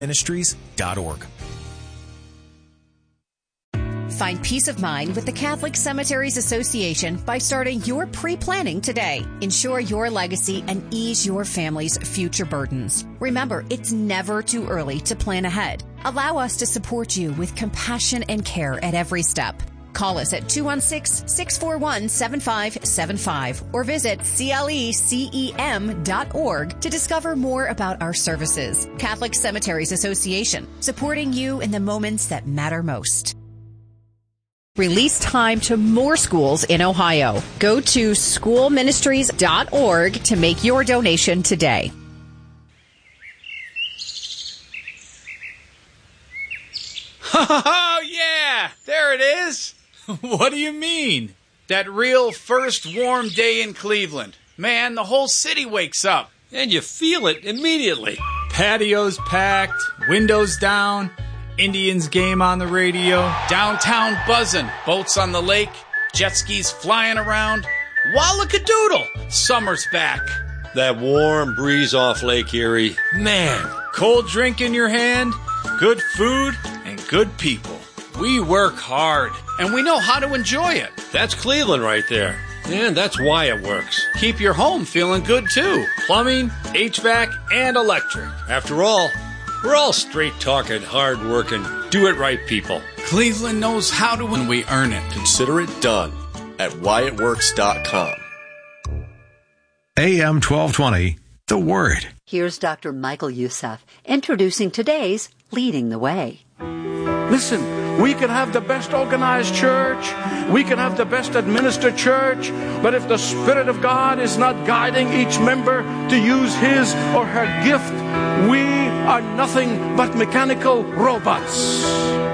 Ministries.org. Find peace of mind with the Catholic Cemeteries Association by starting your pre-planning today. Ensure your legacy and ease your family's future burdens. Remember, it's never too early to plan ahead. Allow us to support you with compassion and care at every step. Call us at 216-641-7575 or visit clecem.org to discover more about our services. Catholic Cemeteries Association, supporting you in the moments that matter most. Release time to more schools in Ohio. Go to schoolministries.org to make your donation today. Oh, yeah! There it is! What do you mean? That real first warm day in Cleveland. Man, the whole city wakes up. And you feel it immediately. Patios packed, windows down, Indians game on the radio. Downtown buzzing, boats on the lake, jet skis flying around. Wallakadoodle! Summer's back. That warm breeze off Lake Erie. Man, Cold drink in your hand, good food, and good people. We work hard. And we know how to enjoy it. that's Cleveland right there. And that's why it works. Keep your home feeling good, too. Plumbing, HVAC, and electric. After all, we're all straight-talking, hard-working, do-it-right people. Cleveland knows how to when we earn it. Consider it done at whyitworks.com. AM 1220, The Word. Here's Dr. Michael Youssef introducing today's Leading the Way. Listen, we can have the best organized church, we can have the best administered church, but if the Spirit of God is not guiding each member to use his or her gift, we are nothing but mechanical robots.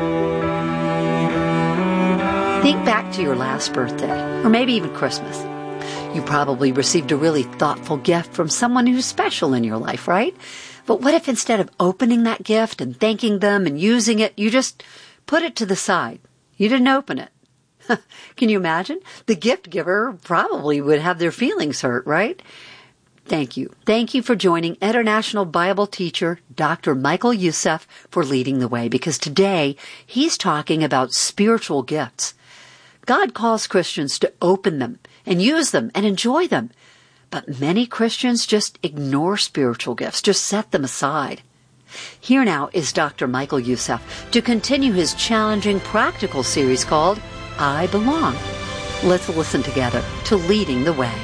Think back to your last birthday, or maybe even Christmas. You probably received a really thoughtful gift from someone who's special in your life, right? But what if instead of opening that gift and thanking them and using it, you just put it to the side? You didn't open it. Can you imagine? The gift giver probably would have their feelings hurt, right? Thank you. Thank you for joining International Bible teacher Dr. Michael Youssef for Leading the Way, because today he's talking about spiritual gifts. God calls Christians to open them and use them and enjoy them. But many Christians just ignore spiritual gifts, just set them aside. Here now is Dr. Michael Youssef to continue his challenging practical series called I Belong. Let's listen together to Leading the Way.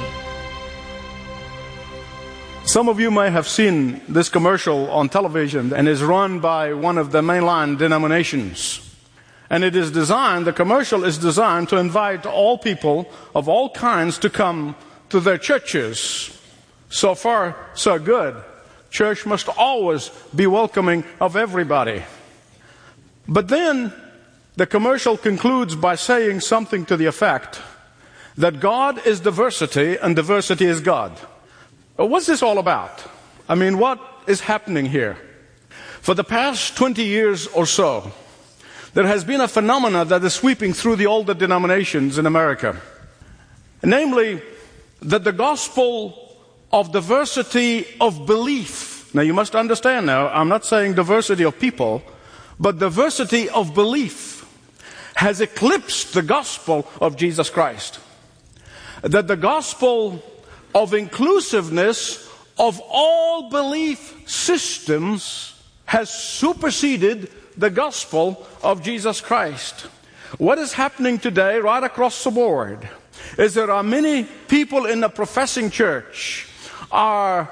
Some of you may have seen this commercial on television and is run by one of the mainline denominations. And the commercial is designed to invite all people of all kinds to come to their churches. So far, so good. Church must always be welcoming of everybody. But then the commercial concludes by saying something to the effect that God is diversity and diversity is God. What's this all about? I mean, what is happening here? For the past 20 years or so, there has been a phenomena that is sweeping through the older denominations in America. Namely, that the gospel of diversity of belief. Now you must understand now, I'm not saying diversity of people, but diversity of belief has eclipsed the gospel of Jesus Christ. That the gospel of inclusiveness of all belief systems has superseded the gospel of Jesus Christ. What is happening today right across the board is there are many people in the professing church are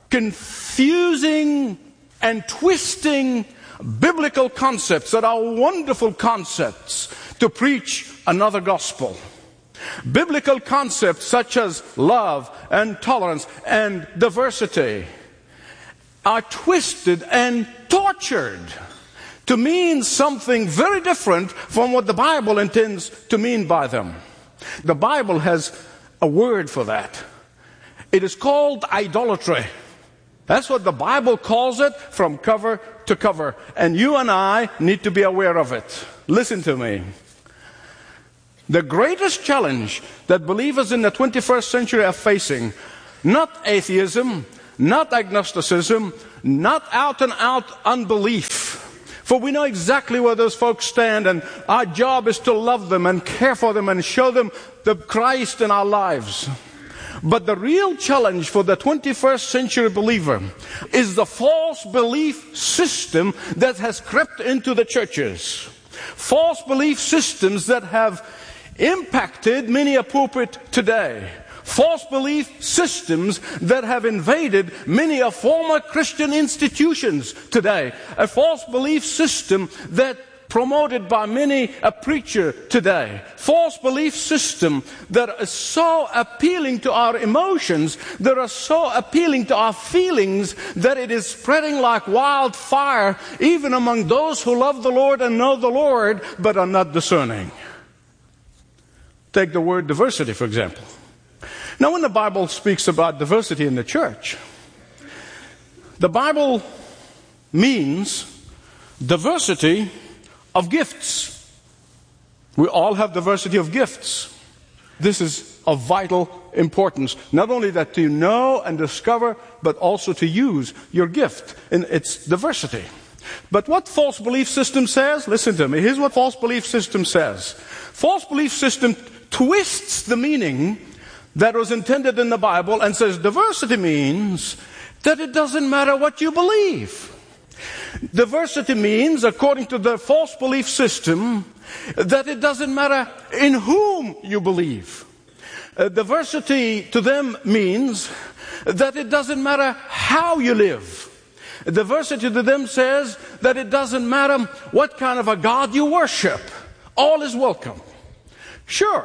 confusing and twisting biblical concepts that are wonderful concepts to preach another gospel. Biblical concepts such as love and tolerance and diversity are twisted and tortured to mean something very different from what the Bible intends to mean by them. The Bible has a word for that. It is called idolatry. That's what the Bible calls it from cover to cover. And you and I need to be aware of it. Listen to me. The greatest challenge that believers in the 21st century are facing, not atheism, not agnosticism, not out-and-out unbelief. For we know exactly where those folks stand, and our job is to love them and care for them and show them the Christ in our lives. But the real challenge for the 21st century believer is the false belief system that has crept into the churches. False belief systems that have impacted many a pulpit today. False belief systems that have invaded many of former Christian institutions today. A false belief system that promoted by many a preacher today. False belief system that is so appealing to our emotions, that are so appealing to our feelings, that it is spreading like wildfire even among those who love the Lord and know the Lord but are not discerning. Take the word diversity, for example. Now, when the Bible speaks about diversity in the church, the Bible means diversity of gifts. We all have diversity of gifts. This is of vital importance. Not only that to know and discover, but also to use your gift in its diversity. But what false belief system says? Listen to me. Here's what false belief system says. False belief system twists the meaning that was intended in the Bible and says diversity means that it doesn't matter what you believe. Diversity means, according to the false belief system, that it doesn't matter in whom you believe. Diversity to them means that it doesn't matter how you live. Diversity to them says that it doesn't matter what kind of a God you worship. All is welcome. Sure.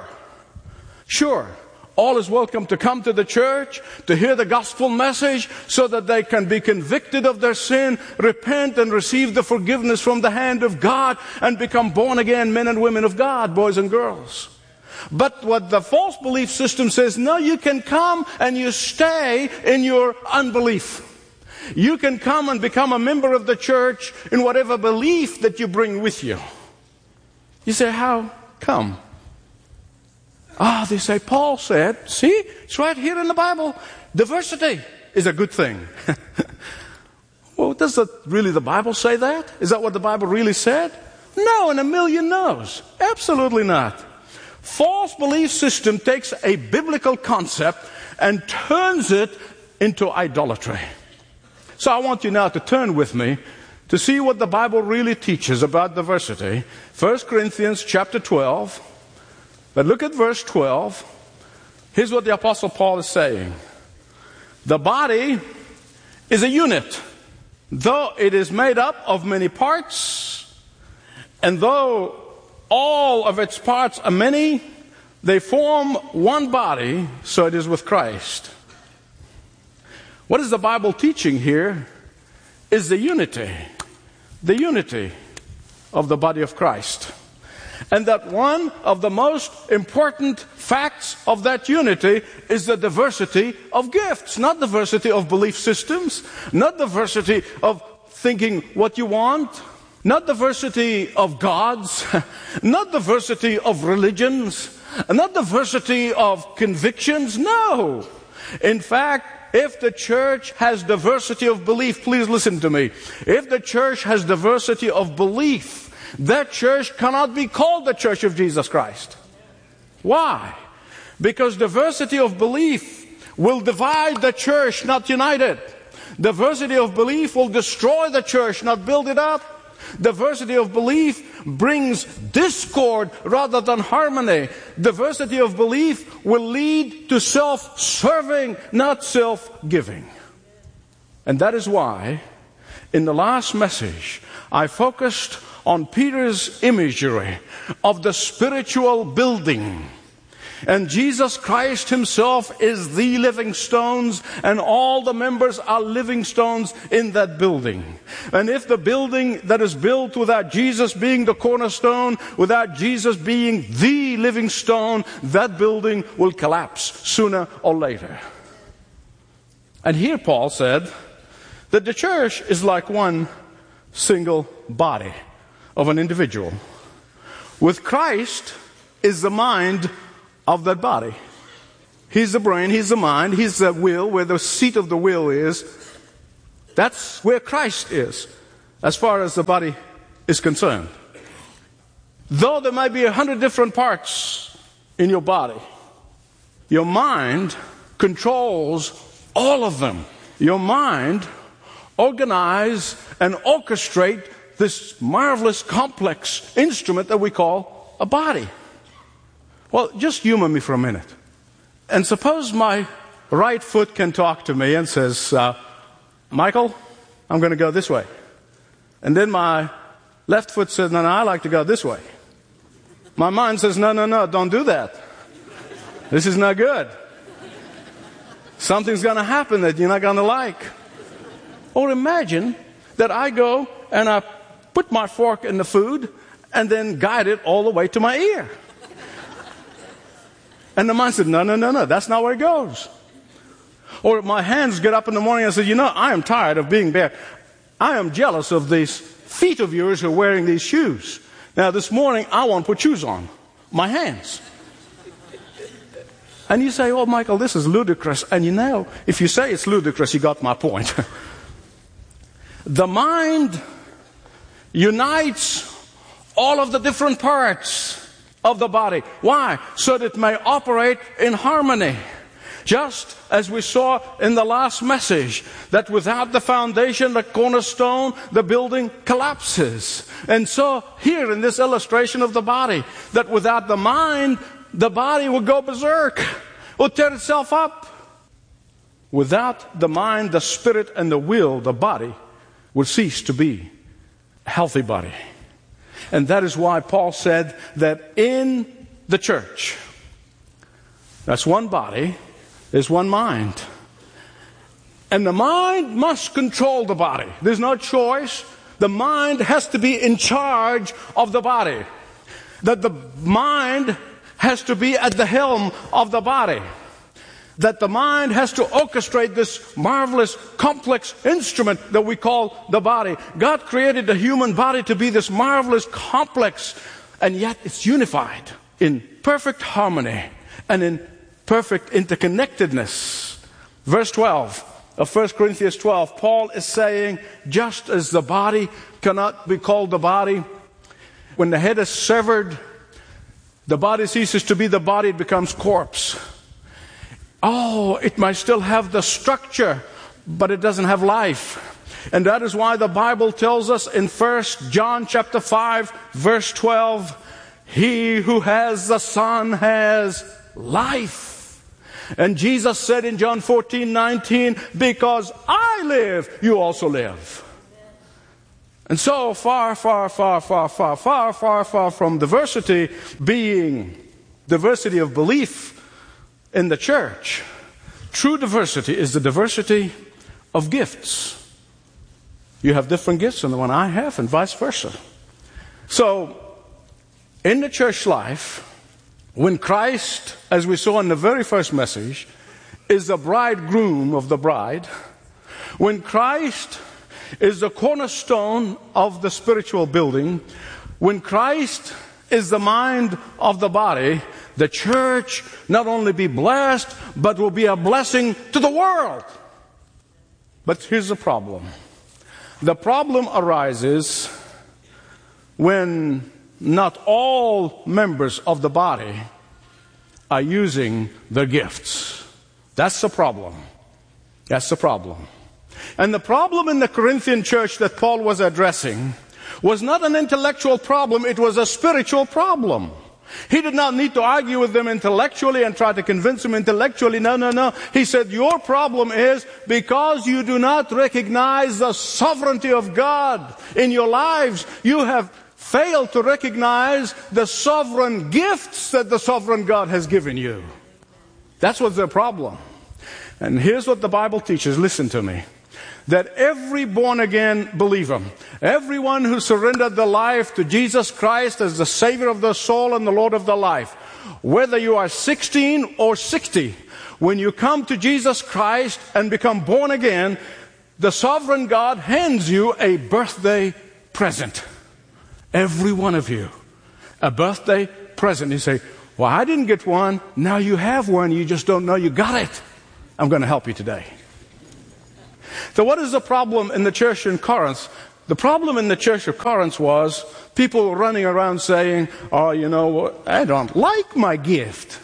All is welcome to come to the church, to hear the gospel message, so that they can be convicted of their sin, repent, and receive the forgiveness from the hand of God, and become born again men and women of God, boys and girls. But what the false belief system says, no, you can come and you stay in your unbelief. You can come and become a member of the church in whatever belief that you bring with you. You say, how come? They say, Paul said, see, it's right here in the Bible. Diversity is a good thing. Well, does really the Bible say that? Is that what the Bible really said? No, and a million no's. Absolutely not. False belief system takes a biblical concept and turns it into idolatry. So I want you now to turn with me to see what the Bible really teaches about diversity. 1 Corinthians chapter 12. But look at verse 12. Here's what the Apostle Paul is saying. The body is a unit, though it is made up of many parts, and though all of its parts are many, they form one body, so it is with Christ. What is the Bible teaching here is the unity of the body of Christ. And that one of the most important facts of that unity is the diversity of gifts. Not diversity of belief systems, not diversity of thinking what you want, not diversity of gods, not diversity of religions, not diversity of convictions. No. In fact, if the church has diversity of belief, please listen to me. If the church has diversity of belief, that church cannot be called the Church of Jesus Christ. Why? Because diversity of belief will divide the church, not unite it. Diversity of belief will destroy the church, not build it up. Diversity of belief brings discord rather than harmony. Diversity of belief will lead to self-serving, not self-giving. And that is why, in the last message, I focused on Peter's imagery of the spiritual building. And Jesus Christ himself is the living stones, and all the members are living stones in that building. And if the building that is built without Jesus being the cornerstone, without Jesus being the living stone, that building will collapse sooner or later. And here Paul said that the church is like one single body of an individual. With Christ is the mind of that body. He's the brain, He's the mind, He's the will, where the seat of the will is. That's where Christ is, as far as the body is concerned. Though there might be 100 different parts in your body, your mind controls all of them. Your mind organize and orchestrate this marvelous, complex instrument that we call a body. Well, just humor me for a minute. And suppose my right foot can talk to me and says, Michael, I'm going to go this way. And then my left foot says, no, I like to go this way. My mind says, no, don't do that. This is not good. Something's going to happen that you're not going to like. Or imagine that I go and I put my fork in the food and then guide it all the way to my ear. And the mind said, no, that's not where it goes. Or my hands get up in the morning and say, I am tired of being bare. I am jealous of these feet of yours who are wearing these shoes. Now this morning I want to put shoes on. My hands. And you say, oh Michael, this is ludicrous. And if you say it's ludicrous, you got my point. The mind unites all of the different parts of the body. Why? So that it may operate in harmony. Just as we saw in the last message, that without the foundation, the cornerstone, the building collapses. And so here in this illustration of the body, that without the mind, the body will go berserk, will tear itself up. Without the mind, the spirit, and the will, the body will cease to be a healthy body. And that is why Paul said that in the church, that's one body, there's one mind. And the mind must control the body. There's no choice. The mind has to be in charge of the body. That the mind has to be at the helm of the body. That the mind has to orchestrate this marvelous, complex instrument that we call the body. God created the human body to be this marvelous, complex, and yet it's unified in perfect harmony and in perfect interconnectedness. Verse 12 of 1 Corinthians 12, Paul is saying, just as the body cannot be called the body, when the head is severed, the body ceases to be the body, it becomes corpse. Oh, it might still have the structure, but it doesn't have life. And that is why the Bible tells us in 1 John chapter 5, verse 12, he who has the Son has life. And Jesus said in John 14:19, because I live, you also live. And so far from diversity being diversity of belief in the church, true diversity is the diversity of gifts. You have different gifts than the one I have, and vice versa. So, in the church life, when Christ, as we saw in the very first message, is the bridegroom of the bride, when Christ is the cornerstone of the spiritual building, when Christ is the mind of the body, the church not only be blessed, but will be a blessing to the world. But here's the problem. The problem arises when not all members of the body are using their gifts. That's the problem. That's the problem. And the problem in the Corinthian church that Paul was addressing was not an intellectual problem, it was a spiritual problem. He did not need to argue with them intellectually and try to convince them intellectually. No. He said, your problem is because you do not recognize the sovereignty of God in your lives. You have failed to recognize the sovereign gifts that the sovereign God has given you. That's what's their problem. And here's what the Bible teaches. Listen to me. That every born-again believer, everyone who surrendered their life to Jesus Christ as the Savior of their soul and the Lord of their life, whether you are 16 or 60, when you come to Jesus Christ and become born again, the sovereign God hands you a birthday present. Every one of you. A birthday present. You say, Well, I didn't get one. Now you have one. You just don't know you got it. I'm going to help you today. So what is the problem in the church in Corinth? The problem in the church of Corinth was people running around saying, oh, you know, I don't like my gift.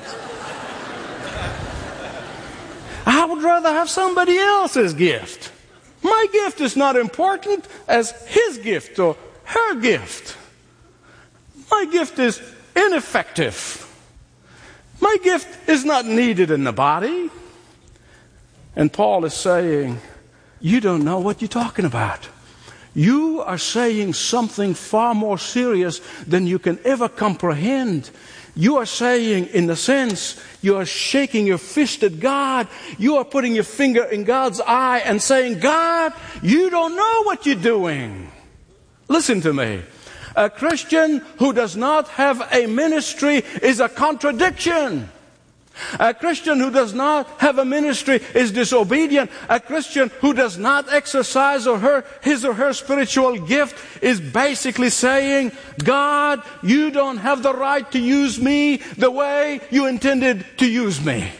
I would rather have somebody else's gift. My gift is not important as his gift or her gift. My gift is ineffective. My gift is not needed in the body. And Paul is saying, you don't know what you're talking about. You are saying something far more serious than you can ever comprehend. You are saying, in a sense, you are shaking your fist at God. You are putting your finger in God's eye and saying, God, you don't know what you're doing. Listen to me. A Christian who does not have a ministry is a contradiction. A Christian who does not have a ministry is disobedient. A Christian who does not exercise his or her spiritual gift is basically saying, God, you don't have the right to use me the way you intended to use me.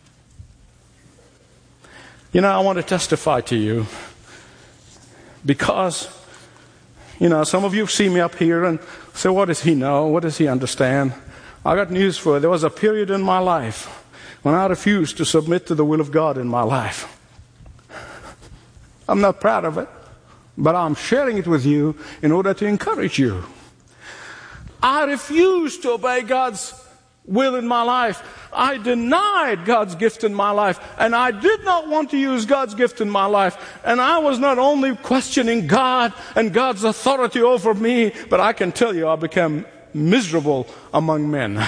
You know, I want to testify to you because, you know, some of you see me up here and say, what does he know? What does he understand? I got news for you. There was a period in my life when I refused to submit to the will of God in my life. I'm not proud of it, but I'm sharing it with you in order to encourage you. I refused to obey God's will in my life. I denied God's gift in my life, and I did not want to use God's gift in my life. And I was not only questioning God and God's authority over me, but I can tell you I became miserable among men.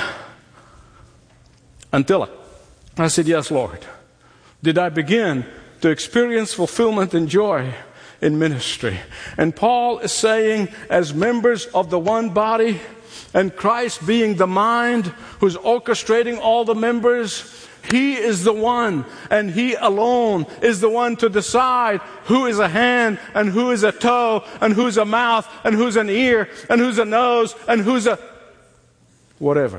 Until I said, yes, Lord. Did I begin to experience fulfillment and joy in ministry? And Paul is saying, as members of the one body, and Christ being the mind who's orchestrating all the members, He is the one, and He alone is the one to decide who is a hand, and who is a toe, and who's a mouth, and who's an ear, and who's a nose, and who's a whatever.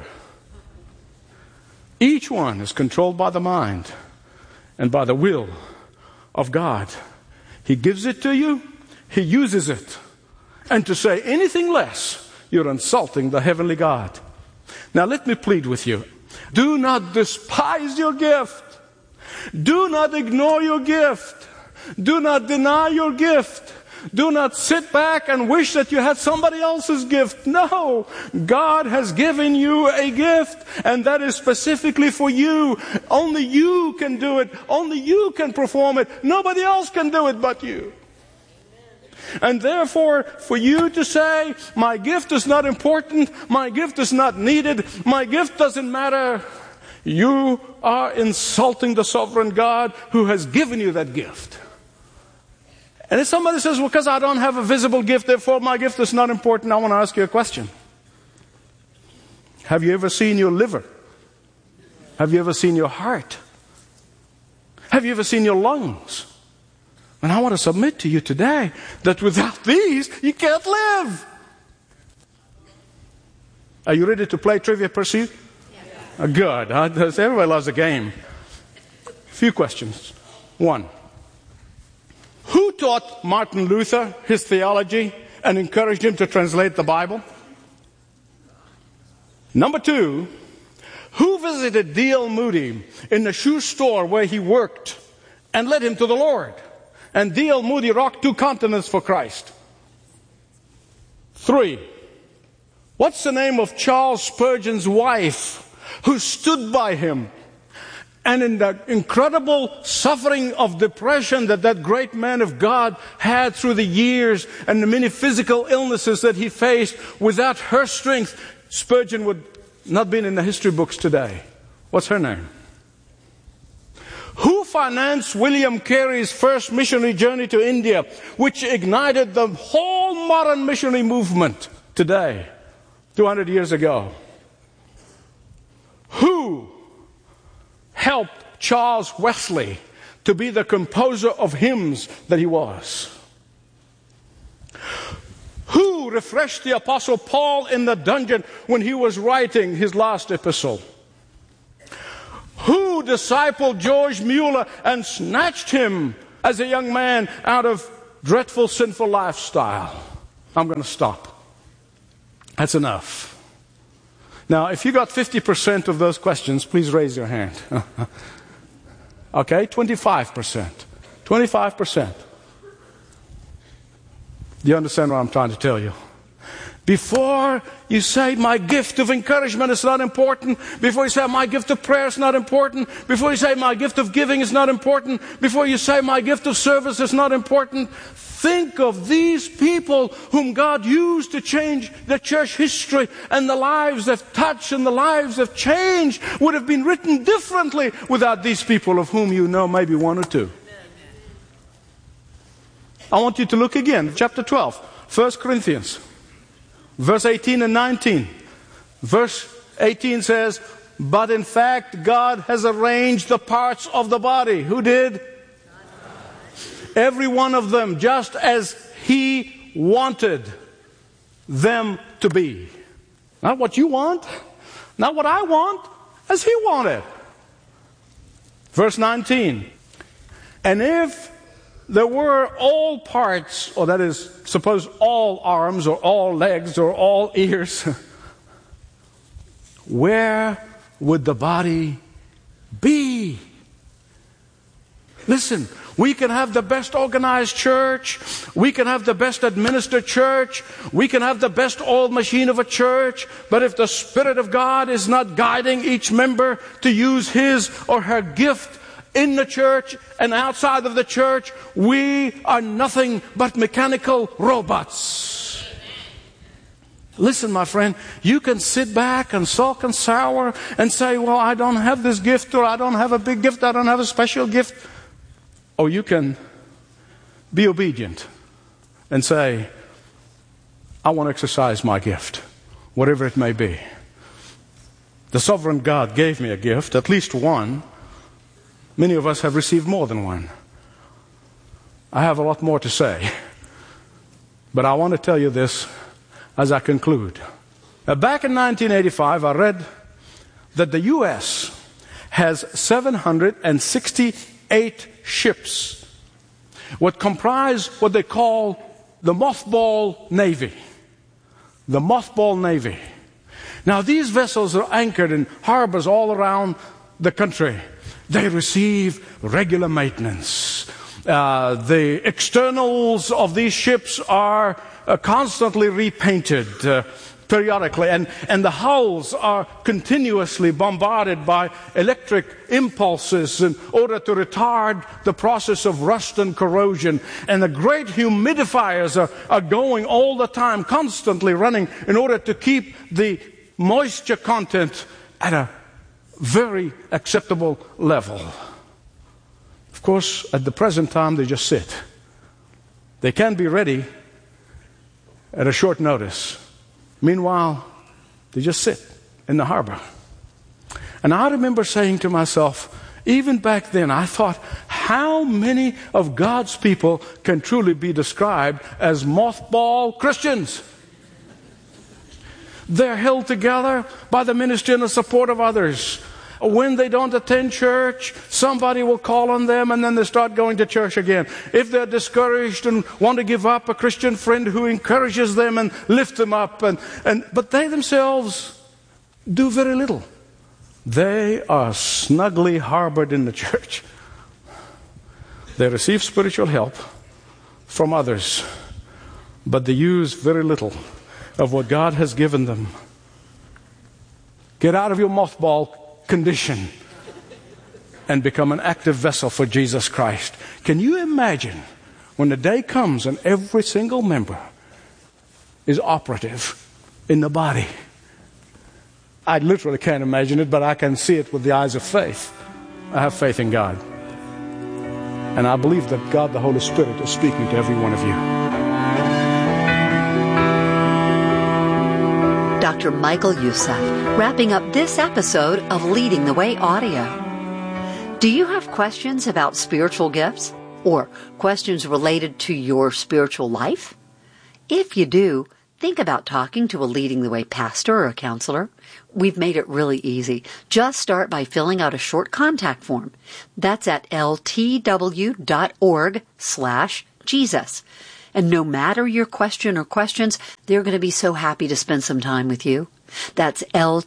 Each one is controlled by the mind and by the will of God. He gives it to you, He uses it. And to say anything less, you're insulting the heavenly God. Now let me plead with you. Do not despise your gift. Do not ignore your gift. Do not deny your gift. Do not sit back and wish that you had somebody else's gift. No, God has given you a gift, and that is specifically for you. Only you can do it. Only you can perform it. Nobody else can do it but you. And therefore, for you to say, my gift is not important, my gift is not needed, my gift doesn't matter, you are insulting the sovereign God who has given you that gift. And if somebody says, well, because I don't have a visible gift, therefore my gift is not important, I want to ask you a question. Have you ever seen your liver? Have you ever seen your heart? Have you ever seen your lungs? And I want to submit to you today that without these, you can't live. Are you ready to play Trivia Pursuit? Yes. Good. Everybody loves a game. Few questions. 1. Who taught Martin Luther his theology and encouraged him to translate the Bible? Number 2, who visited D.L. Moody in the shoe store where he worked and led him to the Lord? And D.L. Moody rocked 2 continents for Christ. 3, what's the name of Charles Spurgeon's wife who stood by him? And in the incredible suffering of depression that great man of God had through the years and the many physical illnesses that he faced, without her strength, Spurgeon would not be in the history books today. What's her name? Who financed William Carey's first missionary journey to India, which ignited the whole modern missionary movement today, 200 years ago? Who helped Charles Wesley to be the composer of hymns that he was? Who Who refreshed the Apostle Paul in the dungeon when he was writing his last epistle? Who discipled George Mueller and snatched him as a young man out of dreadful sinful lifestyle? I'm going to stop. That's enough. Now, if you got 50% of those questions, please raise your hand. Okay, 25%. 25%. Do you understand what I'm trying to tell you? Before you say my gift of encouragement is not important, before you say my gift of prayer is not important, before you say my gift of giving is not important, before you say my gift of service is not important, think of these people whom God used to change the church history, and the lives they've touched and the lives they've changed would have been written differently without these people, of whom you know maybe one or two. I want you to look again, chapter 12, 1 Corinthians. Verse 18 and 19. Verse 18 says, but in fact, God has arranged the parts of the body. Who did? Every one of them, just as He wanted them to be. Not what you want, not what I want, as He wanted. Verse 19. And if there were all parts, or that is, suppose all arms, or all legs, or all ears, where would the body be? Listen, we can have the best organized church, we can have the best administered church, we can have the best oiled machine of a church, but if the Spirit of God is not guiding each member to use his or her gift in the church and outside of the church, we are nothing but mechanical robots. Listen, my friend, you can sit back and sulk and sour and say, well, I don't have this gift, or I don't have a big gift, I don't have a special gift. Or you can be obedient and say, I want to exercise my gift, whatever it may be. The sovereign God gave me a gift, at least one. Many of us have received more than one. I have a lot more to say, but I want to tell you this as I conclude. Back in 1985, I read that the U.S. has 768 ships, what comprise what they call the mothball navy. The mothball navy. Now, these vessels are anchored in harbors all around the country. They receive regular maintenance. The externals of these ships are constantly repainted periodically, and the hulls are continuously bombarded by electric impulses in order to retard the process of rust and corrosion. And the great humidifiers are going all the time, constantly running, in order to keep the moisture content at a very acceptable level. Of course, at the present time, they just sit. They can be ready at a short notice. Meanwhile, they just sit in the harbor. And I remember saying to myself, even back then, I thought, how many of God's people can truly be described as mothball Christians? They're held together by the ministry and the support of others. When they don't attend church, somebody will call on them, and then they start going to church again. If they're discouraged and want to give up, a Christian friend who encourages them and lifts them up. But they themselves do very little. They are snugly harbored in the church. They receive spiritual help from others, but they use very little of what God has given them. Get out of your mothball condition and become an active vessel for Jesus Christ. Can you imagine when the day comes and every single member is operative in the body? I literally can't imagine it, but I can see it with the eyes of faith. I have faith in God. And I believe that God, the Holy Spirit, is speaking to every one of you. Dr. Michael Youssef, wrapping up this episode of Leading the Way Audio. Do you have questions about spiritual gifts or questions related to your spiritual life? If you do, Think about talking to a Leading the Way pastor or a counselor. We've made it really easy. Just start by filling out a short contact form. That's at ltw.org/Jesus. And no matter your question or questions, they're going to be so happy to spend some time with you. That's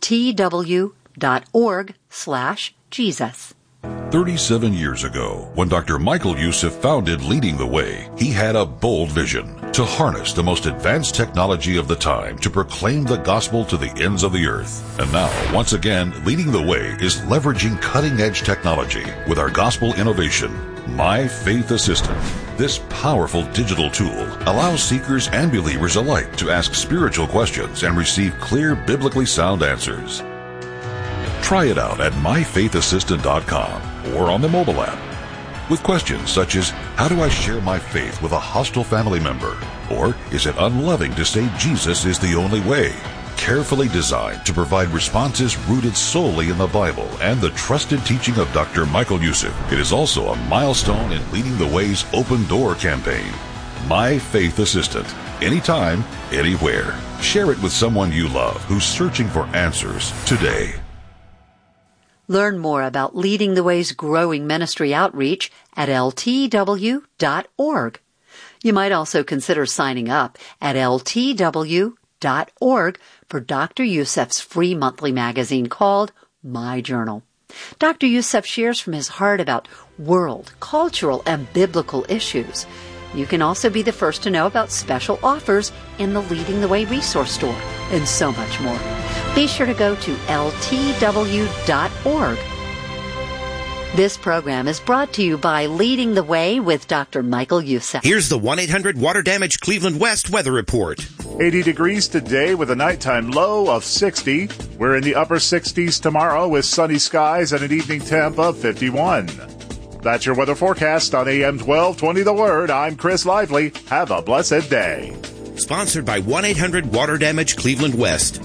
ltw.org/Jesus. 37 years ago, when Dr. Michael Youssef founded Leading the Way, he had a bold vision to harness the most advanced technology of the time to proclaim the gospel to the ends of the earth. And now, once again, Leading the Way is leveraging cutting-edge technology with our gospel innovation, My Faith Assistant. This powerful digital tool allows seekers and believers alike to ask spiritual questions and receive clear, biblically sound answers. Try it out at myfaithassistant.com or on the mobile app. With questions such as, how do I share my faith with a hostile family member? Or is it unloving to say Jesus is the only way? Carefully designed to provide responses rooted solely in the Bible and the trusted teaching of Dr. Michael Youssef. It is also a milestone in Leading the Way's Open Door campaign. My Faith Assistant. Anytime, anywhere. Share it with someone you love who's searching for answers today. Learn more about Leading the Way's growing ministry outreach at ltw.org. You might also consider signing up at ltw.org for Dr. Youssef's free monthly magazine called My Journal. Dr. Youssef shares from his heart about world, cultural, and biblical issues. You can also be the first to know about special offers in the Leading the Way resource store and so much more. Be sure to go to ltw.org. This program is brought to you by Leading the Way with Dr. Michael Youssef. Here's the 1-800 Water Damage Cleveland West weather report. 80 degrees today with a nighttime low of 60. We're in the upper 60s tomorrow with sunny skies and an evening temp of 51. That's your weather forecast on AM 1220 The Word. I'm Chris Lively. Have a blessed day. Sponsored by 1-800 Water Damage Cleveland West.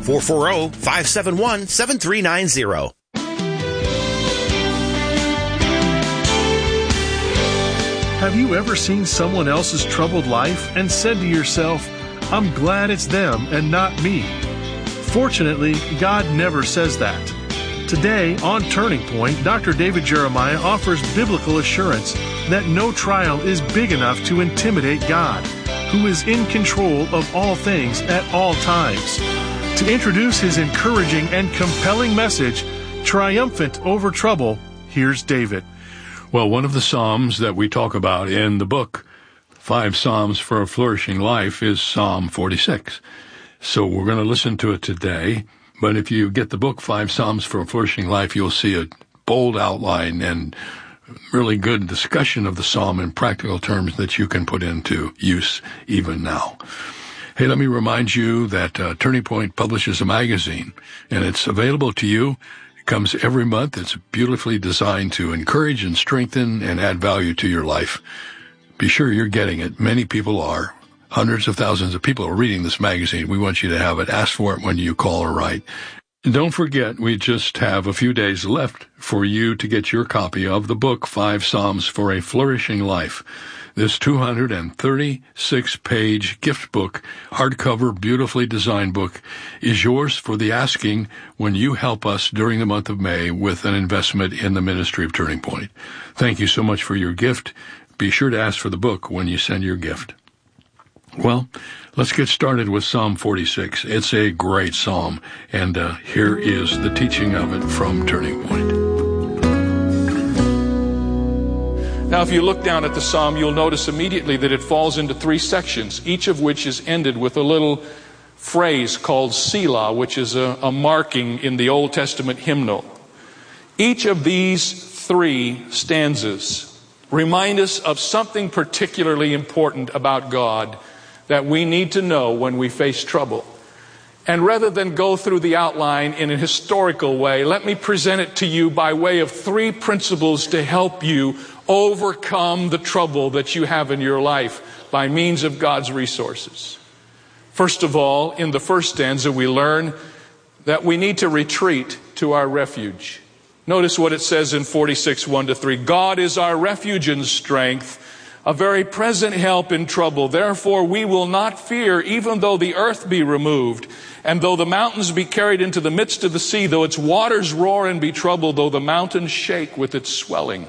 440-571-7390. Have you ever seen someone else's troubled life and said to yourself, I'm glad it's them and not me? Fortunately, God never says that. Today, on Turning Point, Dr. David Jeremiah offers biblical assurance that no trial is big enough to intimidate God, who is in control of all things at all times. To introduce his encouraging and compelling message, Triumphant Over Trouble, here's David. Well, one of the Psalms that we talk about in the book, 5 Psalms for a Flourishing Life, is Psalm 46. So we're going to listen to it today. But if you get the book, 5 Psalms for a Flourishing Life, you'll see a bold outline and really good discussion of the psalm in practical terms that you can put into use even now. Hey, let me remind you that Turning Point publishes a magazine, and it's available to you. It comes every month. It's beautifully designed to encourage and strengthen and add value to your life. Be sure you're getting it. Many people are. Hundreds of thousands of people are reading this magazine. We want you to have it. Ask for it when you call or write. And don't forget, we just have a few days left for you to get your copy of the book, 5 Psalms for a Flourishing Life. This 236-page gift book, hardcover, beautifully designed book, is yours for the asking when you help us during the month of May with an investment in the ministry of Turning Point. Thank you so much for your gift. Be sure to ask for the book when you send your gift. Well, let's get started with Psalm 46. It's a great psalm, and here is the teaching of it from Turning Point. Now, if you look down at the psalm, you'll notice immediately that it falls into 3 sections, each of which is ended with a little phrase called Selah, which is a marking in the Old Testament hymnal. Each of these 3 stanzas remind us of something particularly important about God that we need to know when we face trouble. And rather than go through the outline in a historical way, let me present it to you by way of 3 principles to help you overcome the trouble that you have in your life by means of God's resources. First of all, in the first stanza, we learn that we need to retreat to our refuge. Notice what it says in 46, 1-3. God is our refuge and strength, a very present help in trouble. Therefore we will not fear, even though the earth be removed, and though the mountains be carried into the midst of the sea, though its waters roar and be troubled, though the mountains shake with its swelling.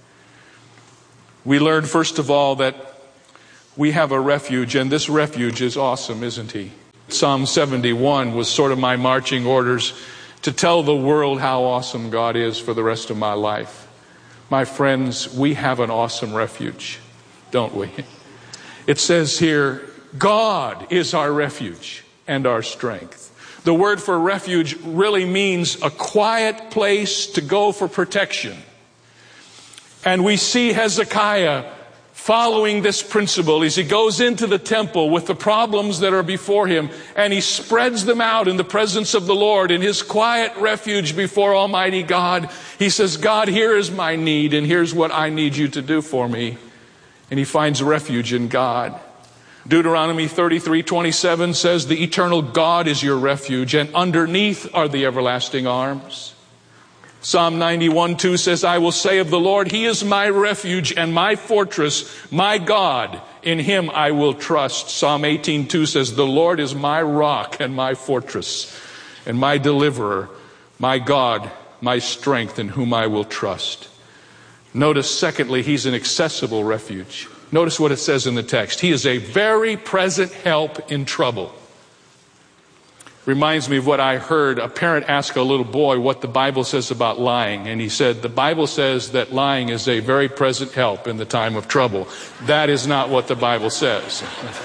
We learned, first of all, that we have a refuge, and this refuge is awesome, isn't he? Psalm 71 was sort of my marching orders to tell the world how awesome God is for the rest of my life. My friends, we have an awesome refuge, don't we? It says here, God is our refuge and our strength. The word for refuge really means a quiet place to go for protection. And we see Hezekiah following this principle as he goes into the temple with the problems that are before him, and he spreads them out in the presence of the Lord in his quiet refuge before Almighty God. He says, God, here is my need, and here's what I need you to do for me. And he finds refuge in God. Deuteronomy 33:27 says, the eternal God is your refuge, and underneath are the everlasting arms. Psalm 91:2 says, I will say of the Lord, he is my refuge and my fortress, my God, in him I will trust. Psalm 18:2 says, the Lord is my rock and my fortress and my deliverer, my God, my strength, in whom I will trust. Notice, secondly, he's an accessible refuge. Notice what it says in the text. He is a very present help in trouble. Reminds me of what I heard a parent ask a little boy what the Bible says about lying. And he said, the Bible says that lying is a very present help in the time of trouble. That is not what the Bible says.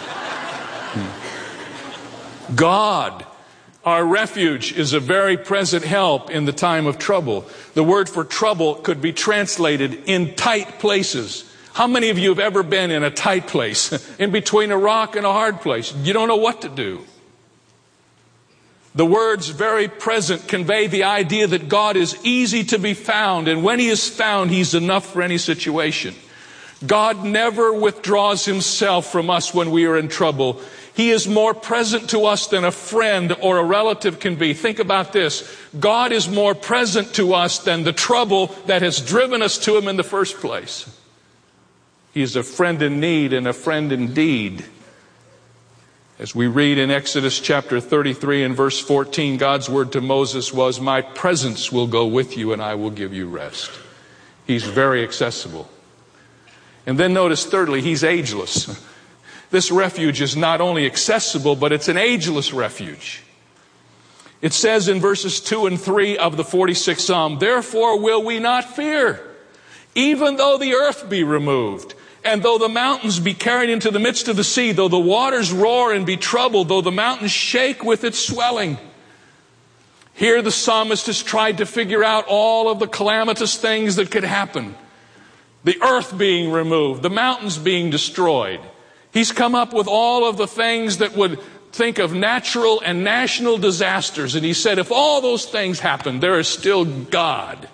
God, our refuge, is a very present help in the time of trouble. The word for trouble could be translated in tight places. How many of you have ever been in a tight place, in between a rock and a hard place? You don't know what to do. The words very present convey the idea that God is easy to be found, and when he is found, he's enough for any situation. God never withdraws himself from us when we are in trouble. He is more present to us than a friend or a relative can be. Think about this. God is more present to us than the trouble that has driven us to him in the first place. He is a friend in need and a friend indeed. As we read in Exodus chapter 33 and verse 14, God's word to Moses was, my presence will go with you and I will give you rest. He's very accessible. And then notice thirdly, he's ageless. This refuge is not only accessible, but it's an ageless refuge. It says in verses 2 and 3 of the 46th Psalm, therefore will we not fear, even though the earth be removed, and though the mountains be carried into the midst of the sea, though the waters roar and be troubled, though the mountains shake with its swelling. Here the psalmist has tried to figure out all of the calamitous things that could happen. The earth being removed, the mountains being destroyed. He's come up with all of the things that would think of natural and national disasters. And he said, if all those things happen, there is still God.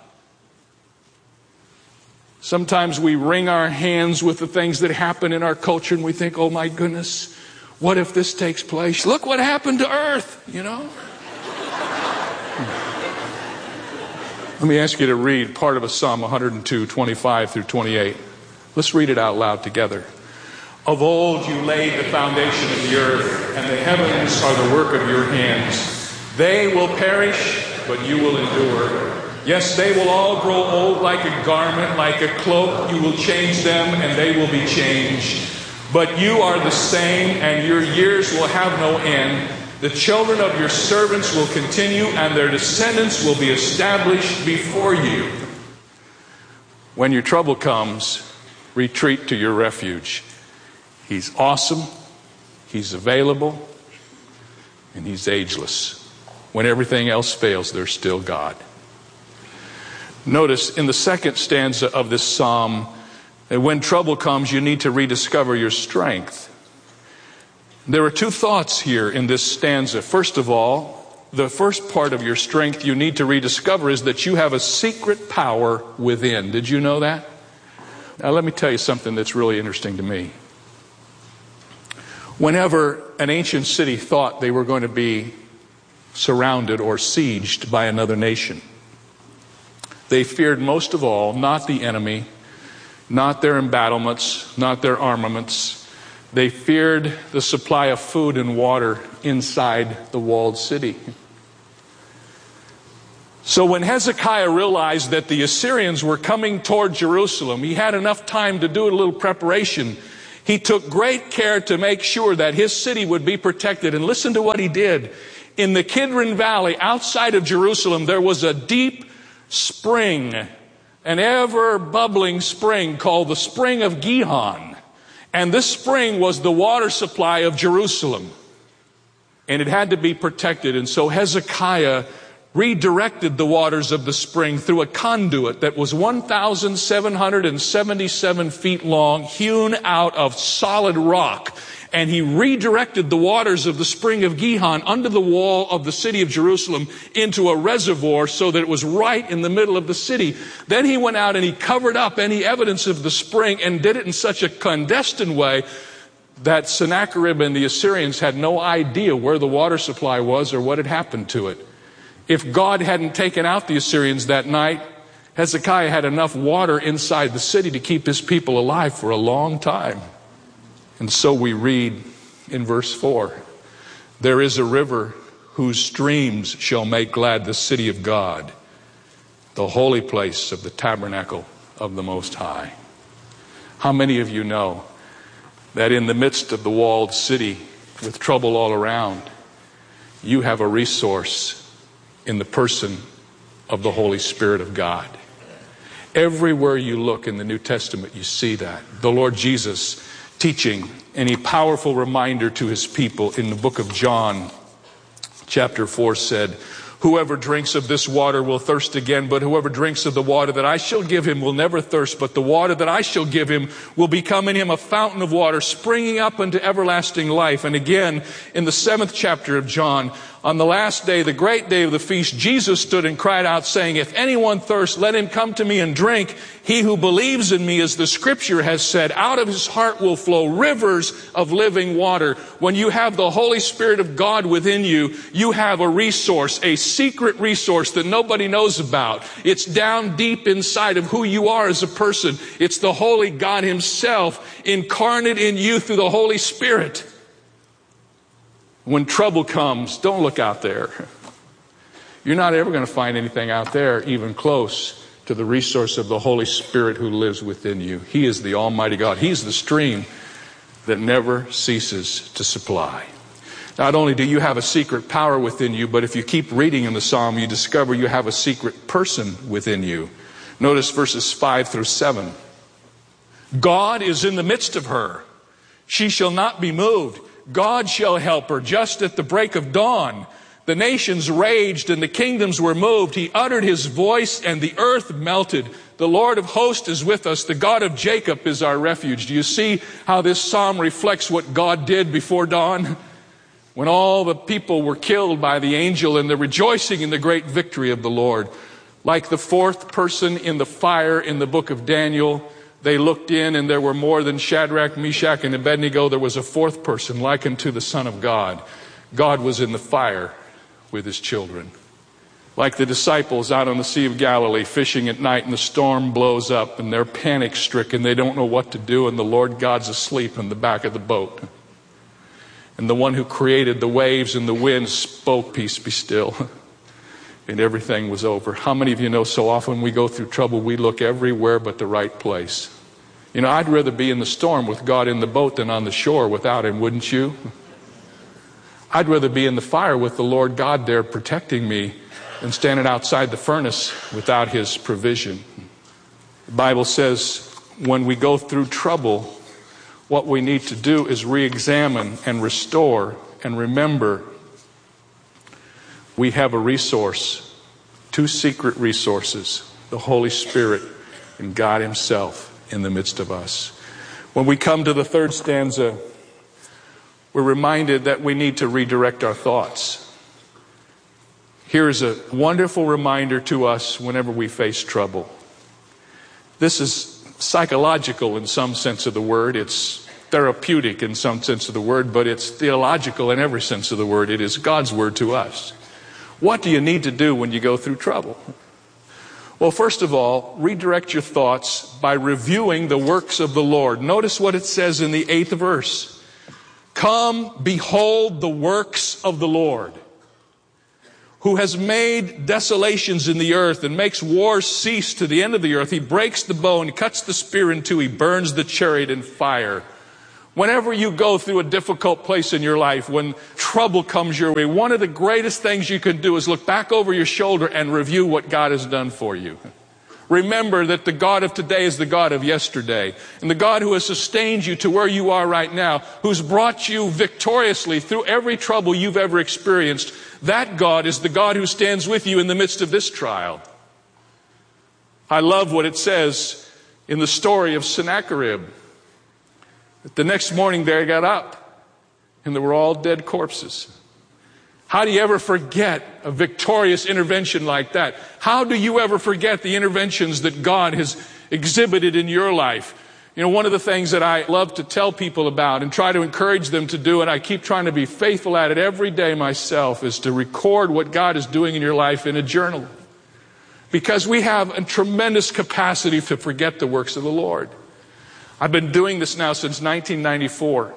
Sometimes we wring our hands with the things that happen in our culture and we think, oh my goodness, what if this takes place? Look what happened to earth, you know? Let me ask you to read part of a Psalm 102, 25 through 28. Let's read it out loud together. Of old you laid the foundation of the earth, and the heavens are the work of your hands. They will perish, but you will endure. Yes, they will all grow old like a garment, like a cloak. You will change them, and they will be changed. But you are the same, and your years will have no end. The children of your servants will continue, and their descendants will be established before you. When your trouble comes, retreat to your refuge. He's awesome, he's available, and he's ageless. When everything else fails, there's still God. Notice in the second stanza of this psalm that when trouble comes, you need to rediscover your strength. There are two thoughts here in this stanza. First of all, the first part of your strength you need to rediscover is that you have a secret power within. Did you know that? Now let me tell you something that's really interesting to me. Whenever an ancient city thought they were going to be surrounded or sieged by another nation, they feared most of all not the enemy, not their embattlements, not their armaments. They feared the supply of food and water inside the walled city. So when Hezekiah realized that the Assyrians were coming toward Jerusalem, he had enough time to do a little preparation. He took great care to make sure that his city would be protected. And listen to what he did. In the Kidron Valley, outside of Jerusalem, there was a deep spring, an ever-bubbling spring called the Spring of Gihon. And this spring was the water supply of Jerusalem. And it had to be protected. And so Hezekiah redirected the waters of the spring through a conduit that was 1,777 feet long, hewn out of solid rock. And he redirected the waters of the Spring of Gihon under the wall of the city of Jerusalem into a reservoir so that it was right in the middle of the city. Then he went out and he covered up any evidence of the spring and did it in such a clandestine way that Sennacherib and the Assyrians had no idea where the water supply was or what had happened to it. If God hadn't taken out the Assyrians that night, Hezekiah had enough water inside the city to keep his people alive for a long time. And so we read in verse 4, there is a river whose streams shall make glad the city of God, the holy place of the tabernacle of the Most High. How many of you know that in the midst of the walled city with trouble all around, you have a resource in the person of the Holy Spirit of God? Everywhere you look in the New Testament, you see that. The Lord Jesus teaching and a powerful reminder to his people in the book of John, chapter 4 said, whoever drinks of this water will thirst again, but whoever drinks of the water that I shall give him will never thirst, but the water that I shall give him will become in him a fountain of water springing up unto everlasting life. And again, in the 7th chapter of John, on the last day, the great day of the feast, Jesus stood and cried out saying, if anyone thirsts, let him come to me and drink. He who believes in me, as the scripture has said, out of his heart will flow rivers of living water. When you have the Holy Spirit of God within you, you have a resource, a secret resource that nobody knows about. It's down deep inside of who you are as a person. It's the Holy God himself incarnate in you through the Holy Spirit. When trouble comes, don't look out there. You're not ever going to find anything out there even close to the resource of the Holy Spirit who lives within you. He is the Almighty God. He's the stream that never ceases to supply. Not only do you have a secret power within you, but if you keep reading in the Psalm, you discover you have a secret person within you. Notice verses 5 through 7. God is in the midst of her. She shall not be moved. God shall help her just at the break of dawn. The nations raged and the kingdoms were moved. He uttered his voice and the earth melted. The Lord of hosts is with us. The God of Jacob is our refuge. Do you see how this psalm reflects what God did before dawn? When all the people were killed by the angel and the rejoicing in the great victory of the Lord. Like the fourth person in the fire in the book of Daniel, they looked in and there were more than Shadrach, Meshach, and Abednego. There was a fourth person likened to the Son of God. God was in the fire with his children. Like the disciples out on the Sea of Galilee fishing at night and the storm blows up and they're panic stricken. They don't know what to do and the Lord God's asleep in the back of the boat. And the one who created the waves and the wind spoke, peace be still. And everything was over. How many of you know so often we go through trouble, we look everywhere but the right place? You know, I'd rather be in the storm with God in the boat than on the shore without him, wouldn't you? I'd rather be in the fire with the Lord God there protecting me than standing outside the furnace without his provision. The Bible says when we go through trouble, what we need to do is re-examine and restore and remember we have a resource, two secret resources, the Holy Spirit and God himself in the midst of us. When we come to the third stanza, we're reminded that we need to redirect our thoughts. Here's a wonderful reminder to us whenever we face trouble. This is psychological in some sense of the word. It's therapeutic in some sense of the word, but it's theological in every sense of the word. It is God's word to us. What do you need to do when you go through trouble? Well, first of all, redirect your thoughts by reviewing the works of the Lord. Notice what it says in the 8th verse. Come, behold the works of the Lord, who has made desolations in the earth and makes wars cease to the end of the earth. He breaks the bow and cuts the spear in two. He burns the chariot in fire. Whenever you go through a difficult place in your life, when trouble comes your way, one of the greatest things you can do is look back over your shoulder and review what God has done for you. Remember that the God of today is the God of yesterday. And the God who has sustained you to where you are right now, who's brought you victoriously through every trouble you've ever experienced, that God is the God who stands with you in the midst of this trial. I love what it says in the story of Sennacherib. The next morning they got up and they were all dead corpses. How do you ever forget a victorious intervention like that? How do you ever forget the interventions that God has exhibited in your life? You know, one of the things that I love to tell people about and try to encourage them to do, and I keep trying to be faithful at it every day myself, is to record what God is doing in your life in a journal. Because we have a tremendous capacity to forget the works of the Lord. I've been doing this now since 1994.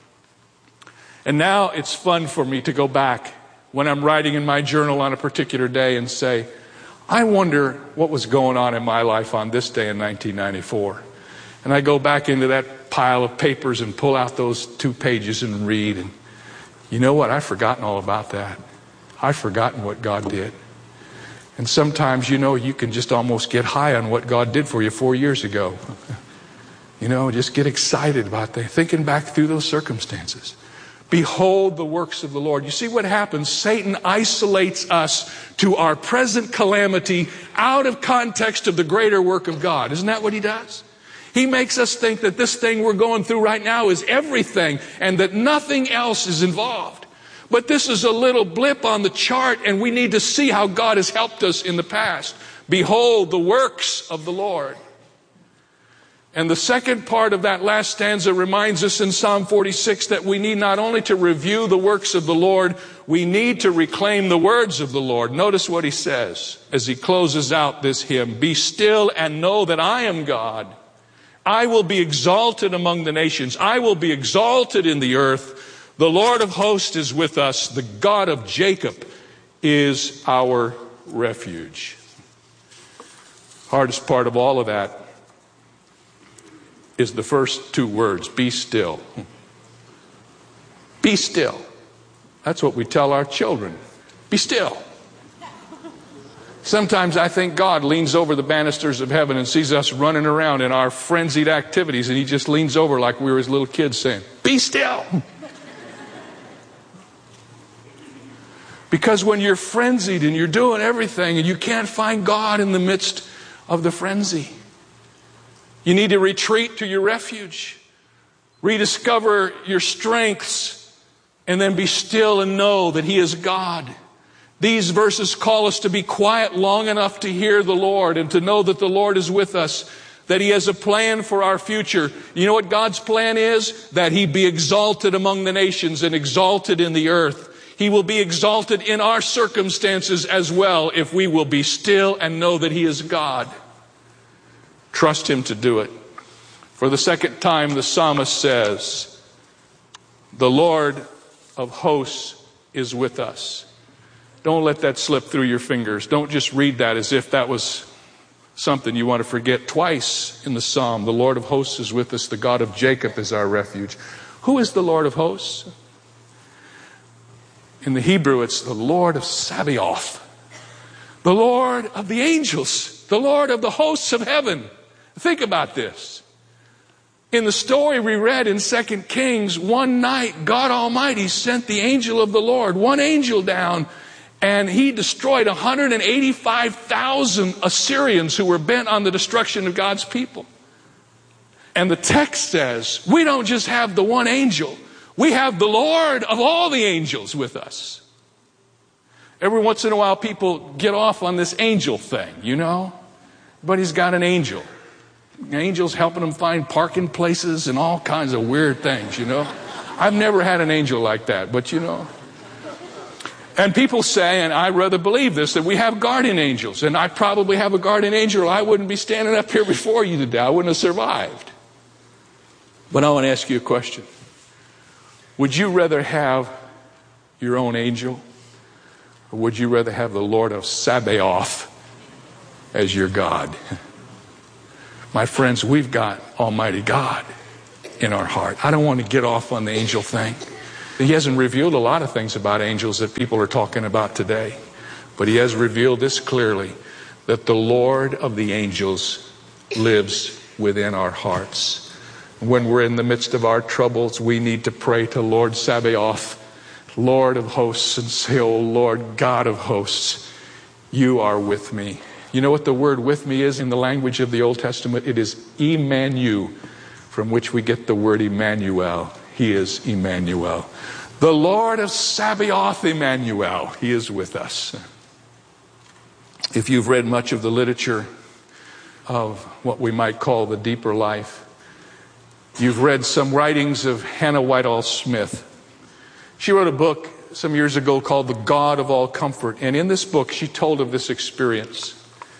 And now it's fun for me to go back when I'm writing in my journal on a particular day and say, I wonder what was going on in my life on this day in 1994. And I go back into that pile of papers and pull out those 2 pages and read. And you know what? I've forgotten all about that. I've forgotten what God did. And sometimes, you know, you can just almost get high on what God did for you 4 years ago. You know, just get excited about that, thinking back through those circumstances. Behold the works of the Lord. You see what happens? Satan isolates us to our present calamity out of context of the greater work of God. Isn't that what he does? He makes us think that this thing we're going through right now is everything and that nothing else is involved. But this is a little blip on the chart, and we need to see how God has helped us in the past. Behold the works of the Lord. And the second part of that last stanza reminds us in Psalm 46 that we need not only to review the works of the Lord, we need to reclaim the words of the Lord. Notice what he says as he closes out this hymn. Be still and know that I am God. I will be exalted among the nations. I will be exalted in the earth. The Lord of hosts is with us. The God of Jacob is our refuge. Hardest part of all of that is the first 2 words, be still. Be still. That's what we tell our children. Be still. Sometimes I think God leans over the banisters of heaven and sees us running around in our frenzied activities, and he just leans over like we were his little kids saying, be still. Because when you're frenzied and you're doing everything and you can't find God in the midst of the frenzy, you need to retreat to your refuge, rediscover your strengths, and then be still and know that he is God. These verses call us to be quiet long enough to hear the Lord and to know that the Lord is with us, that he has a plan for our future. You know what God's plan is? That he be exalted among the nations and exalted in the earth. He will be exalted in our circumstances as well if we will be still and know that he is God. Trust him to do it. For the second time, the psalmist says, the Lord of hosts is with us. Don't let that slip through your fingers. Don't just read that as if that was something you want to forget. Twice in the psalm, the Lord of hosts is with us. The God of Jacob is our refuge. Who is the Lord of hosts? In the Hebrew, it's the Lord of Sabaoth, the Lord of the angels, the Lord of the hosts of heaven. Think about this. In the story we read in 2 Kings, one night, God Almighty sent the angel of the Lord, one angel down, and he destroyed 185,000 Assyrians who were bent on the destruction of God's people. And the text says, we don't just have the one angel, we have the Lord of all the angels with us. Every once in a while people get off on this angel thing, you know? But he's got an angel. Angels helping them find parking places and all kinds of weird things, you know. I've never had an angel like that, but you know. And people say, and I rather believe this, that we have guardian angels. And I probably have a guardian angel, or I wouldn't be standing up here before you today. I wouldn't have survived. But I want to ask you a question. Would you rather have your own angel, or would you rather have the Lord of Sabaoth as your God? My friends, we've got Almighty God in our heart. I don't want to get off on the angel thing. He hasn't revealed a lot of things about angels that people are talking about today. But he has revealed this clearly, that the Lord of the angels lives within our hearts. When we're in the midst of our troubles, we need to pray to Lord Sabaoth, Lord of hosts, and say, "Oh Lord God of hosts, you are with me." You know what the word "with me" is in the language of the Old Testament? It is Emmanuel, from which we get the word Emmanuel. He is Emmanuel. The Lord of Sabaoth, Emmanuel. He is with us. If you've read much of the literature of what we might call the deeper life, you've read some writings of Hannah Whitall Smith. She wrote a book some years ago called The God of All Comfort. And in this book, she told of this experience.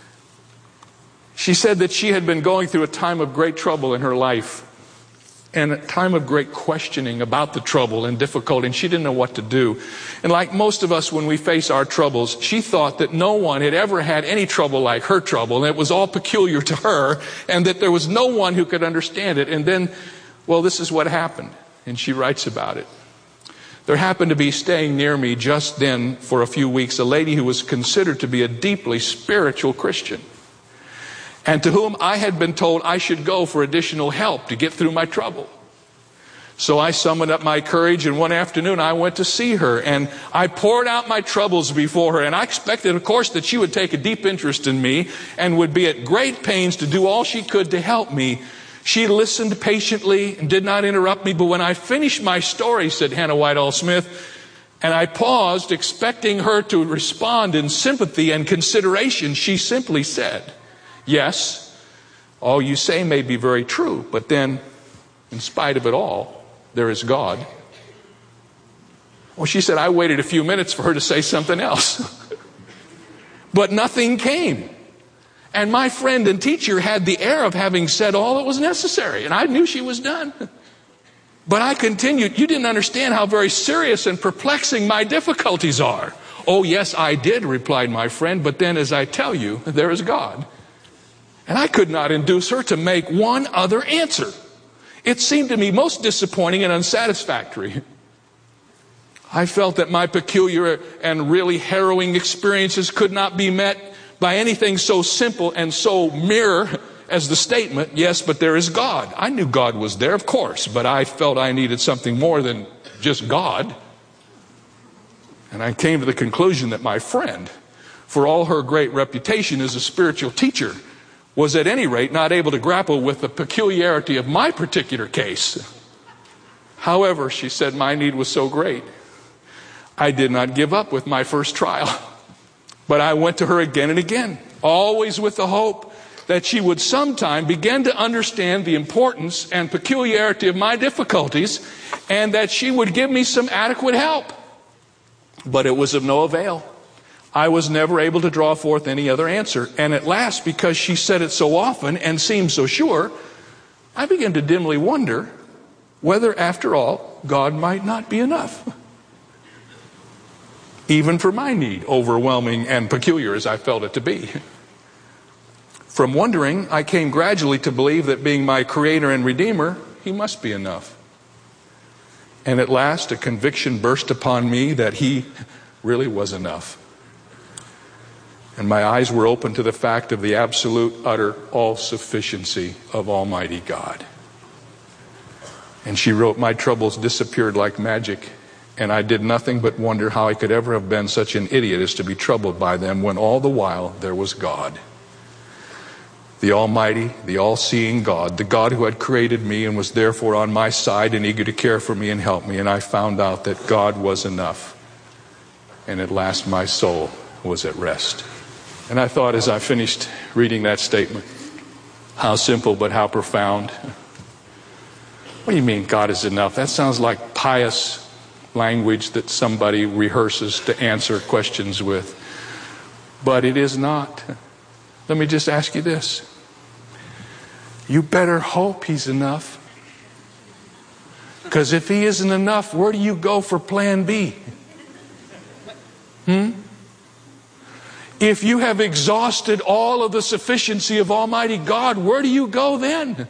She said that she had been going through a time of great trouble in her life, and a time of great questioning about the trouble and difficulty, and she didn't know what to do. And like most of us, when we face our troubles, she thought that no one had ever had any trouble like her trouble, and it was all peculiar to her, and that there was no one who could understand it. And then, well, this is what happened, and she writes about it. There happened to be staying near me just then for a few weeks a lady who was considered to be a deeply spiritual Christian, and to whom I had been told I should go for additional help to get through my trouble. So I summoned up my courage, and one afternoon I went to see her, and I poured out my troubles before her, and I expected, of course, that she would take a deep interest in me and would be at great pains to do all she could to help me. She listened patiently and did not interrupt me, but when I finished my story, said Hannah Whitall Smith, and I paused expecting her to respond in sympathy and consideration, she simply said, "Yes, all you say may be very true, but then, in spite of it all, there is God." Well, she said, I waited a few minutes for her to say something else. But nothing came. And my friend and teacher had the air of having said all that was necessary, and I knew she was done. But I continued, "You didn't understand how very serious and perplexing my difficulties are." "Oh, yes, I did," replied my friend, "but then, as I tell you, there is God." And I could not induce her to make one other answer. It seemed to me most disappointing and unsatisfactory. I felt that my peculiar and really harrowing experiences could not be met by anything so simple and so mere as the statement, "Yes, but there is God." I knew God was there, of course, but I felt I needed something more than just God. And I came to the conclusion that my friend, for all her great reputation as a spiritual teacher, was at any rate not able to grapple with the peculiarity of my particular case. However, she said, my need was so great, I did not give up with my first trial. But I went to her again and again, always with the hope that she would sometime begin to understand the importance and peculiarity of my difficulties, and that she would give me some adequate help. But it was of no avail. I was never able to draw forth any other answer. And at last, because she said it so often and seemed so sure, I began to dimly wonder whether, after all, God might not be enough. Even for my need, overwhelming and peculiar as I felt it to be. From wondering, I came gradually to believe that being my Creator and Redeemer, He must be enough. And at last, a conviction burst upon me that He really was enough. And my eyes were open to the fact of the absolute, utter, all-sufficiency of Almighty God. And she wrote, my troubles disappeared like magic, and I did nothing but wonder how I could ever have been such an idiot as to be troubled by them when all the while there was God. The Almighty, the all-seeing God, the God who had created me and was therefore on my side and eager to care for me and help me. And I found out that God was enough. And at last my soul was at rest. And I thought as I finished reading that statement, how simple but how profound. What do you mean God is enough? That sounds like pious language that somebody rehearses to answer questions with. But it is not. Let me just ask you this. You better hope he's enough. Because if he isn't enough, where do you go for plan B? If you have exhausted all of the sufficiency of Almighty God, where do you go then?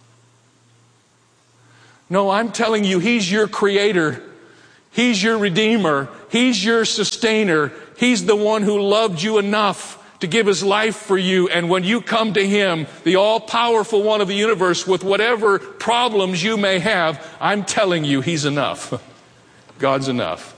No, I'm telling you, he's your creator. He's your redeemer. He's your sustainer. He's the one who loved you enough to give his life for you. And when you come to him, the all-powerful one of the universe, with whatever problems you may have, I'm telling you, he's enough. God's enough.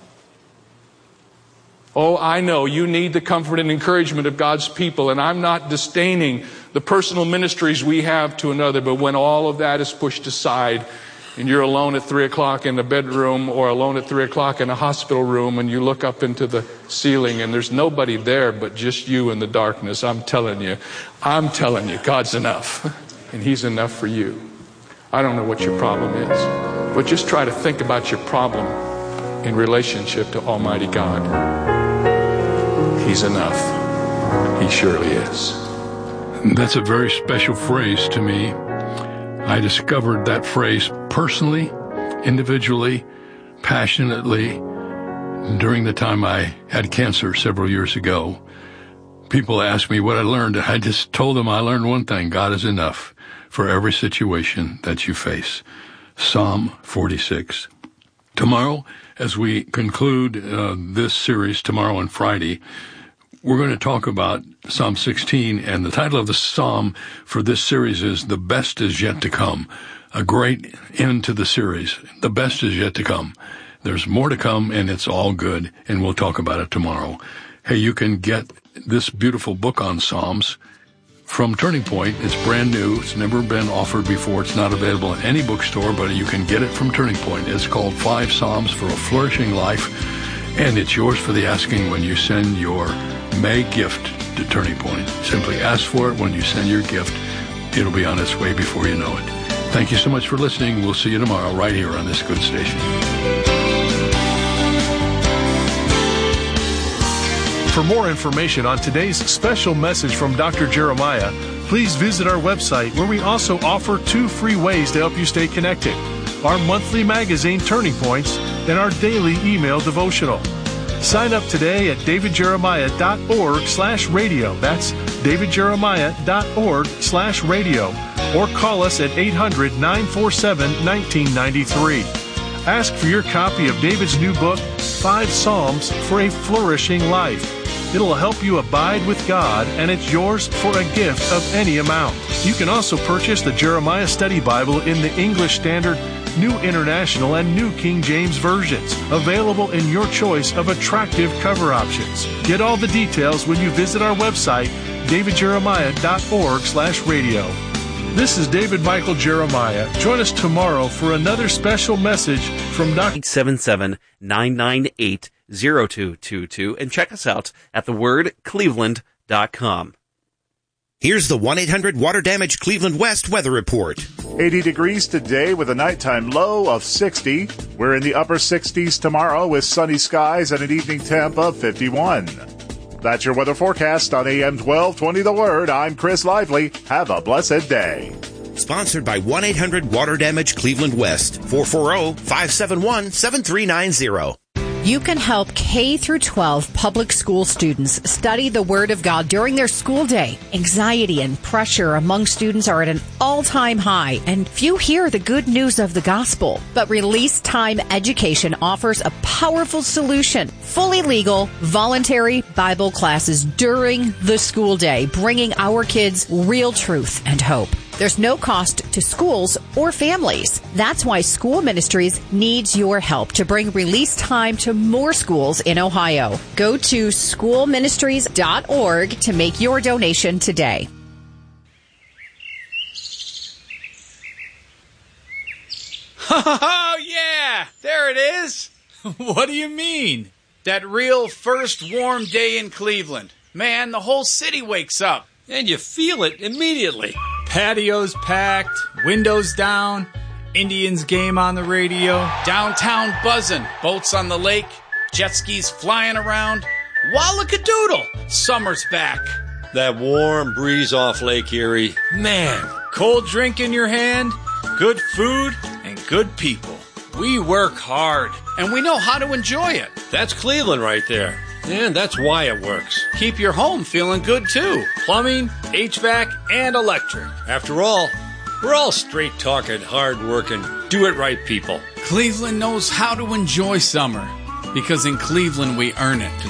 Oh, I know you need the comfort and encouragement of God's people, and I'm not disdaining the personal ministries we have to another, but when all of that is pushed aside, and you're alone at 3 o'clock in the bedroom or alone at 3 o'clock in a hospital room, and you look up into the ceiling and there's nobody there but just you in the darkness, I'm telling you, God's enough. And he's enough for you. I don't know what your problem is, but just try to think about your problem in relationship to Almighty God. He's enough. He surely is. That's a very special phrase to me. I discovered that phrase personally, individually, passionately during the time I had cancer several years ago. People asked me what I learned. I just told them I learned one thing: God is enough for every situation that you face. Psalm 46. Tomorrow, as we conclude this series, tomorrow and Friday, we're going to talk about Psalm 16, and the title of the psalm for this series is The Best Is Yet to Come. A great end to the series. The best is yet to come. There's more to come, and it's all good, and we'll talk about it tomorrow. Hey, you can get this beautiful book on Psalms from Turning Point. It's brand new. It's never been offered before. It's not available in any bookstore, but you can get it from Turning Point. It's called 5 Psalms for a Flourishing Life, and it's yours for the asking when you send your May gift to Turning Point. Simply ask for it when you send your gift. It'll be on its way before you know it. Thank you so much for listening. We'll see you tomorrow right here on this good station. For more information on today's special message from Dr. Jeremiah, please visit our website, where we also offer 2 free ways to help you stay connected: our monthly magazine, Turning Points, and our daily email devotional. Sign up today at davidjeremiah.org/radio. That's davidjeremiah.org/radio. Or call us at 800-947-1993. Ask for your copy of David's new book, 5 Psalms for a Flourishing Life. It'll help you abide with God, and it's yours for a gift of any amount. You can also purchase the Jeremiah Study Bible in the English Standard, New International, and New King James versions, available in your choice of attractive cover options. Get all the details when you visit our website, davidjeremiah.org/radio. This is David Michael Jeremiah. Join us tomorrow for another special message from Dr. 877-998-0222 and check us out at thewordcleveland.com. Here's the 1-800 Water Damage Cleveland West weather report. 80 degrees today with a nighttime low of 60. We're in the upper 60s tomorrow with sunny skies and an evening temp of 51. That's your weather forecast on AM 1220 The Word. I'm Chris Lively. Have a blessed day. Sponsored by 1-800 Water Damage Cleveland West. 440-571-7390. You can help K through 12 public school students study the Word of God during their school day. Anxiety and pressure among students are at an all-time high, and few hear the good news of the gospel. But Release Time Education offers a powerful solution. Fully legal, voluntary Bible classes during the school day, bringing our kids real truth and hope. There's no cost to schools or families. That's why School Ministries needs your help to bring Release Time to more schools in Ohio. Go to schoolministries.org to make your donation today. Oh, yeah! There it is! What do you mean? That real first warm day in Cleveland. Man, the whole city wakes up. And you feel it immediately. Patios packed, windows down, Indians game on the radio. Downtown buzzing, boats on the lake, jet skis flying around. Wallakadoodle, summer's back. That warm breeze off Lake Erie. Man, cold drink in your hand, good food, and good people. We work hard. And we know how to enjoy it. That's Cleveland right there. And that's why it works. Keep your home feeling good, too. Plumbing, HVAC, and electric. After all, we're all straight-talking, hard-working, do-it-right people. Cleveland knows how to enjoy summer. Because in Cleveland, we earn it.